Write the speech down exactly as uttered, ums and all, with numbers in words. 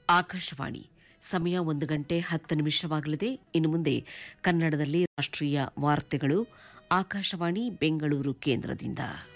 ಆಕಾಶವಾಣಿ ಸಮಯ ಒಂದು ಗಂಟೆ ಹತ್ತು ನಿಮಿಷವಾಗಲಿದೆ. ಇನ್ನು ಮುಂದೆ ಕನ್ನಡದಲ್ಲಿ ರಾಷ್ಟ್ರೀಯ ವಾರ್ತೆಗಳು ಆಕಾಶವಾಣಿ ಬೆಂಗಳೂರು ಕೇಂದ್ರದಿಂದ.